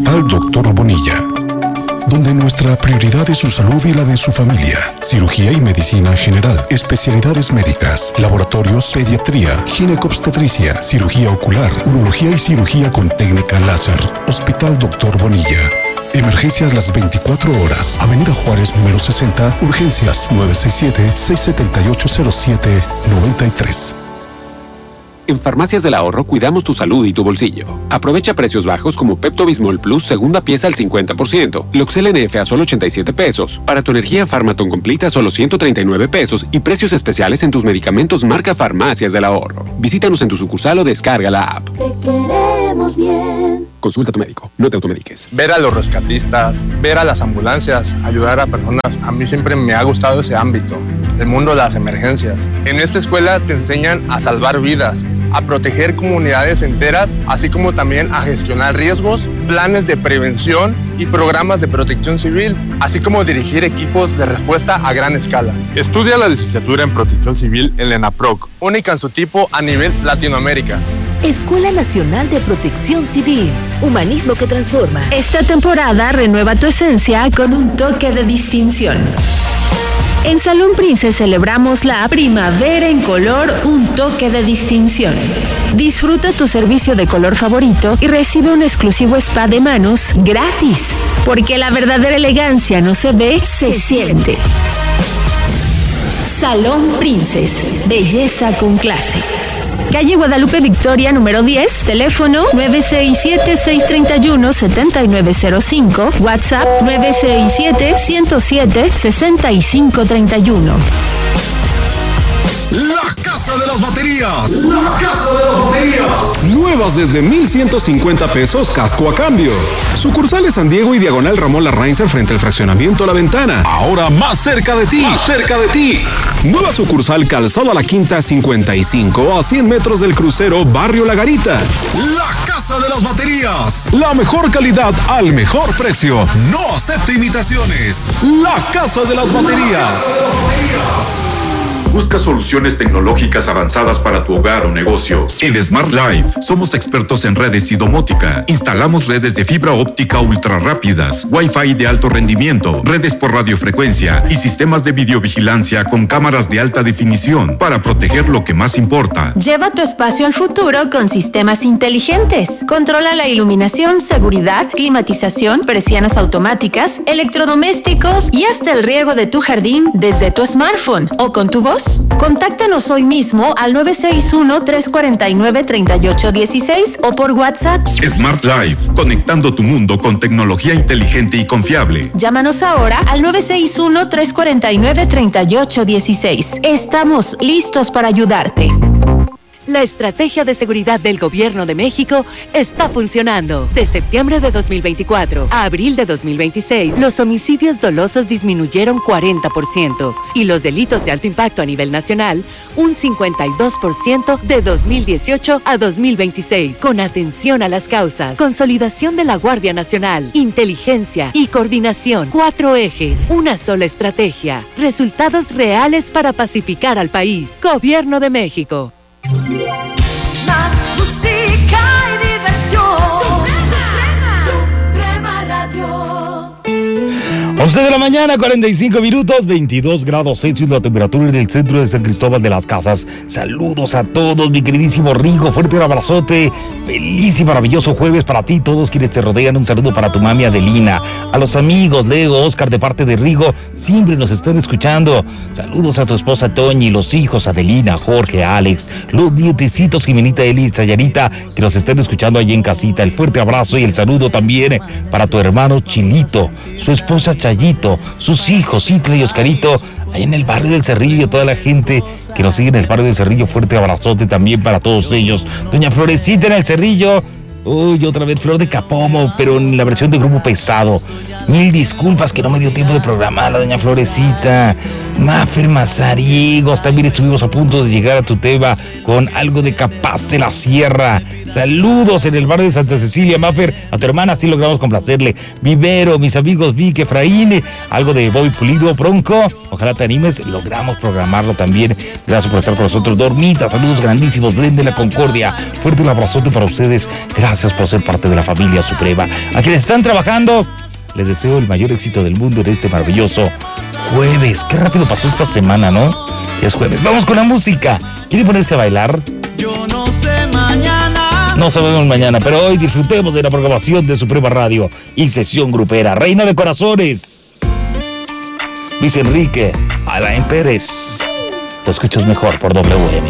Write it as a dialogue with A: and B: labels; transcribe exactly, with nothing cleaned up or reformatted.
A: Hospital Doctor Bonilla, donde nuestra prioridad es su salud y la de su familia. Cirugía y medicina general, especialidades médicas, laboratorios, pediatría, ginecobstetricia, cirugía ocular, urología y cirugía con técnica láser. Hospital Doctor Bonilla. Emergencias las veinticuatro horas. Avenida Juárez número sesenta, urgencias nueve seis siete, seis siete ocho, cero siete nueve tres.
B: En Farmacias del Ahorro cuidamos tu salud y tu bolsillo. Aprovecha precios bajos como Pepto-Bismol Plus segunda pieza al cincuenta por ciento, Loxel N F a solo ochenta y siete pesos, para tu energía Farmaton Completa a solo ciento treinta y nueve pesos y precios especiales en tus medicamentos marca Farmacias del Ahorro. Visítanos en tu sucursal o descarga la app.
C: Te queremos bien.
B: Consulta a tu médico, no te automediques.
D: Ver a los rescatistas, ver a las ambulancias, ayudar a personas, a mí siempre me ha gustado ese ámbito, el mundo de las emergencias. En esta escuela te enseñan a salvar vidas, a proteger comunidades enteras, así como también a gestionar riesgos, planes de prevención y programas de protección civil, así como dirigir equipos de respuesta a gran escala. Estudia la licenciatura en Protección Civil en la ENAPROC, única en su tipo a nivel Latinoamérica.
E: Escuela Nacional de Protección Civil, humanismo que transforma.
F: Esta temporada renueva tu esencia con un toque de distinción. En Salón Princess celebramos la primavera en color, un toque de distinción. Disfruta tu servicio de color favorito y recibe un exclusivo spa de manos gratis, porque la verdadera elegancia no se ve, se siente. Salón Princess, belleza con clase. Calle Guadalupe Victoria, número diez, teléfono nueve seis siete, seis tres uno, siete nueve cero cinco, WhatsApp nueve seis siete, uno cero siete, seis cinco tres uno.
G: La Casa de las Baterías. La Casa de las Baterías. Nuevas desde mil ciento cincuenta pesos casco a cambio. Sucursales San Diego y Diagonal Ramón Larraín frente al fraccionamiento La Ventana. Ahora más cerca de ti. Más cerca de ti. Nueva sucursal Calzada La Quinta cincuenta y cinco a cien metros del crucero Barrio La Garita. La Casa de las Baterías. La mejor calidad al mejor precio. No acepte imitaciones. La Casa de las Baterías.
H: Busca soluciones tecnológicas avanzadas para tu hogar o negocio. En Smart Life somos expertos en redes y domótica. Instalamos redes de fibra óptica ultra rápidas, Wi-Fi de alto rendimiento, redes por radiofrecuencia y sistemas de videovigilancia con cámaras de alta definición para proteger lo que más importa.
F: Lleva tu espacio al futuro con sistemas inteligentes. Controla la iluminación, seguridad, climatización, persianas automáticas, electrodomésticos y hasta el riego de tu jardín desde tu smartphone o con tu voz. Contáctanos hoy mismo al nueve seis uno, tres cuatro nueve, tres ocho uno seis o por WhatsApp.
H: Smart Life, conectando tu mundo con tecnología inteligente y confiable.
F: Llámanos ahora al nueve seis uno, tres cuatro nueve, tres ocho uno seis. Estamos listos para ayudarte.
I: La estrategia de seguridad del Gobierno de México está funcionando. De septiembre de dos mil veinticuatro a abril de dos mil veintiséis, los homicidios dolosos disminuyeron cuarenta por ciento y los delitos de alto impacto a nivel nacional un cincuenta y dos por ciento de dos mil dieciocho a dos mil veintiséis. Con atención a las causas, consolidación de la Guardia Nacional, inteligencia y coordinación. Cuatro ejes, una sola estrategia. Resultados reales para pacificar al país. Gobierno de México.
C: Más música y diversión. Suprema, Suprema Radio.
J: once de la mañana, cuarenta y cinco minutos, veintidós grados Celsius la temperatura en el centro de San Cristóbal de las Casas. Saludos a todos, mi queridísimo Rigo, fuerte abrazote, feliz y maravilloso jueves para ti, todos quienes te rodean. Un saludo para tu mami Adelina, a los amigos Leo, Oscar de parte de Rigo, siempre nos están escuchando. Saludos a tu esposa Toñi, los hijos Adelina, Jorge, Alex, los nietecitos Jimenita, Eli y Sayarita, que nos están escuchando allí en casita. El fuerte abrazo y el saludo también para tu hermano Chilito, su esposa Chayito, sus hijos Itle y Oscarito, ahí en el barrio del Cerrillo, y a toda la gente que nos sigue en el barrio del Cerrillo. Fuerte abrazote también para todos ellos. Doña Florecita en el Cerrillo, uy, otra vez Flor de Capomo, pero en la versión de Grupo Pesado. Mil disculpas que no me dio tiempo de programarla, doña Florecita. Mafer Mazariegos, también estuvimos a punto de llegar a tu tema con algo de Capaz de la Sierra. Saludos en el barrio de Santa Cecilia, Mafer. A tu hermana sí logramos complacerle. Vivero, mis amigos Vic, Efraín, algo de Bobby Pulido, Bronco. Ojalá te animes, logramos programarlo también. Gracias por estar con nosotros. Dormita, saludos grandísimos. Blende la Concordia. Fuerte el abrazote para ustedes. Gracias por ser parte de la familia suprema. A quienes están trabajando, les deseo el mayor éxito del mundo en este maravilloso jueves. Qué rápido pasó esta semana, ¿no? Es jueves. Vamos con la música. ¿Quieren ponerse a bailar?
K: Yo no sé mañana.
J: No sabemos mañana, pero hoy disfrutemos de la programación de Suprema Radio y Sesión Grupera. Reina de Corazones. Luis Enrique, Alain Pérez. Lo escuchas mejor por W M.